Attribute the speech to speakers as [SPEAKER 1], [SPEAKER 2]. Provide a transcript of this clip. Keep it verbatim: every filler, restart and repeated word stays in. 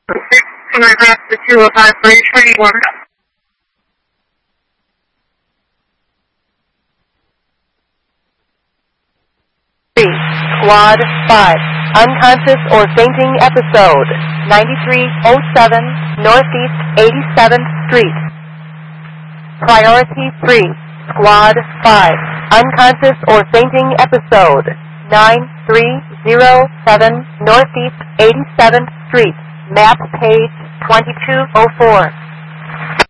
[SPEAKER 1] Telegraph to two oh five, bridge twenty-one.
[SPEAKER 2] three, Squad five, unconscious or fainting episode, ninety-three oh seven Northeast eighty-seventh Street. Priority three, Squad five, unconscious or fainting episode, nine three oh seven Northeast eighty-seventh Street, map page twenty-two oh four.